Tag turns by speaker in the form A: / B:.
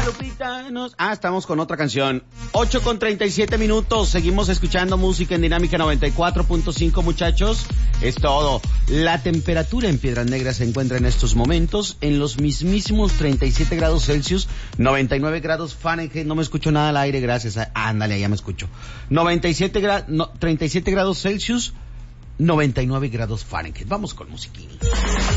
A: Lupita, estamos con otra canción. 8:37. Seguimos escuchando música en Dinámica 94.5, muchachos. Es todo. La temperatura en Piedras Negras se encuentra en estos momentos en los mismísimos 37 grados Celsius, 99 grados Fahrenheit. No me escucho nada al aire, gracias. Ándale, ya me escucho. 37 grados Celsius, 99 grados Fahrenheit. Vamos con musiquini.